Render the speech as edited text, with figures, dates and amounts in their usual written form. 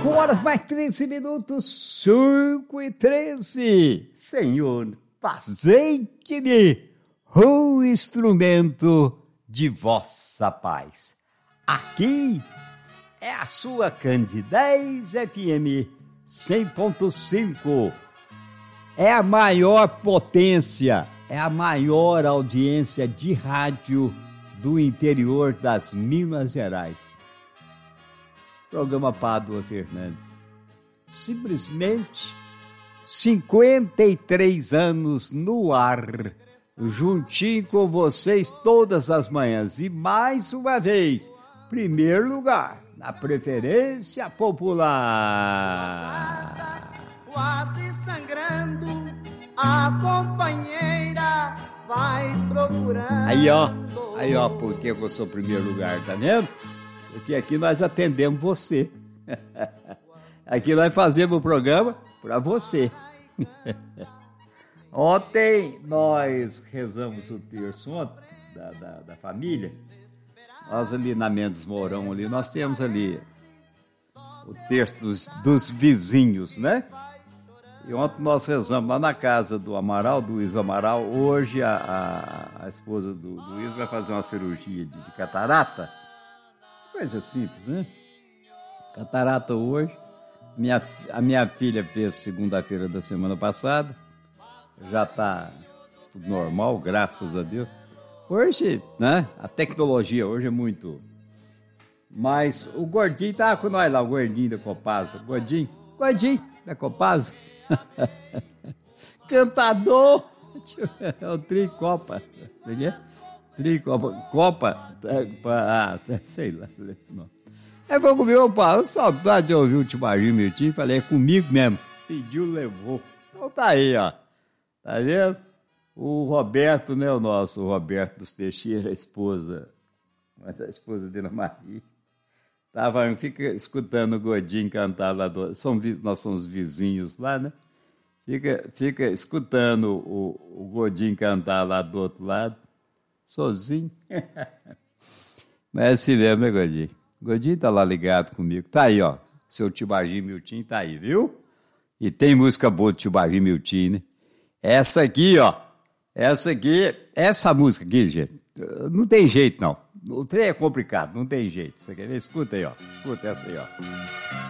5 horas mais 13 minutos, 5:13. Senhor, fazei-me o instrumento de vossa paz. Aqui é a sua Candidez FM 100.5. É a maior potência, é a maior audiência de rádio do interior das Minas Gerais. Programa Pádua Fernandes. Simplesmente 53 anos no ar, juntinho com vocês todas as manhãs. E mais uma vez, primeiro lugar, na preferência popular. Quase sangrando, a companheira vai procurando. Aí ó, porque eu sou primeiro lugar, tá vendo? Porque aqui nós atendemos você. Aqui nós fazemos o programa para você. Ontem nós rezamos o terço da família. Nós ali na Mendes Mourão, ali, nós temos ali o terço dos vizinhos, né? E ontem nós rezamos lá na casa do Amaral, do Luiz Amaral. Hoje a esposa do Luiz vai fazer uma cirurgia de catarata. Coisa simples, né? Catarata hoje. A minha filha fez segunda-feira da semana passada. Já está tudo normal, graças a Deus. Hoje, né? A tecnologia hoje é muito. Mas o gordinho tá com nós lá, o gordinho da Copasa. Gordinho da Copasa. Cantador. É o Tricopa. Copa, sei lá. É bom comer o pau, saudade de ouvir o Tibaginho Miltinho, falei, é comigo mesmo, pediu, levou. Então tá aí, ó, tá vendo? O Roberto, né, o Roberto dos Teixeira, a esposa dele, a Maria, fica escutando o Godinho cantar lá, nós somos vizinhos lá, né? Fica escutando o Godinho cantar lá do outro lado, sozinho. Mas é assim mesmo, né, Godinho? Godinho tá lá ligado comigo. Tá aí, ó. Seu Tibaginho Miltinho tá aí, viu? E tem música boa do Tibaginho Miltinho, né? Essa música aqui, gente, não tem jeito, não. O trem é complicado, não tem jeito. Você quer ver? Escuta aí, ó. Escuta essa aí, ó.